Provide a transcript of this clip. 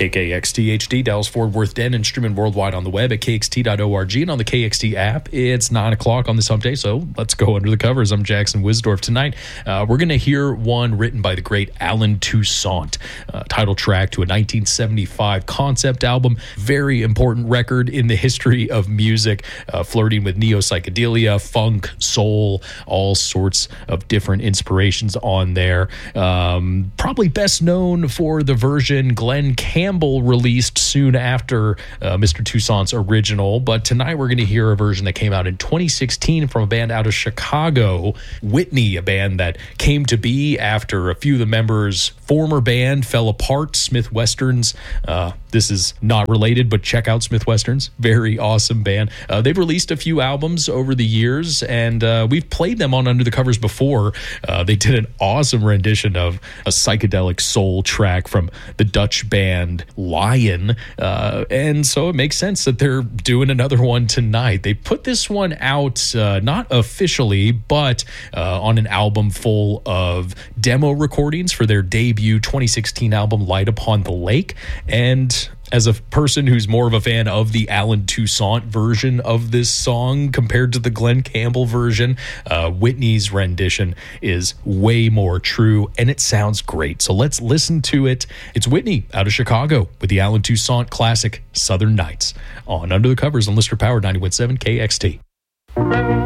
KKXT HD, Dallas Fort Worth Den, and streaming worldwide on the web at kxt.org and on the KXT app. It's 9 o'clock on this hump day, so let's go under the covers. I'm Jackson Wisdorf. Tonight, we're going to hear one written by the great Allen Toussaint, title track to a 1975 concept album. Very important record in the history of music, flirting with neo-psychedelia, funk, soul, all sorts of different inspirations on there. Probably best known for the version Glenn Campbell released soon after Mr. Toussaint's original, but tonight we're going to hear a version that came out in 2016 from a band out of Chicago, Whitney, a band that came to be after a few of the members' former band fell apart, Smith Westerns. This is not related, but check out Smith Westerns. Very awesome band. They've released a few albums over the years, and we've played them on Under the Covers before. They did an awesome rendition of a psychedelic soul track from the Dutch band Lion, and so it makes sense that they're doing another one tonight. They put this one out not officially, but on an album full of demo recordings for their debut 2016 album Light Upon the Lake. And as a person who's more of a fan of the Allen Toussaint version of this song compared to the Glenn Campbell version, Whitney's rendition is way more true, and it sounds great. So let's listen to it. It's Whitney out of Chicago with the Allen Toussaint classic Southern Nights on Under the Covers on Listener Powered 91.7 KXT.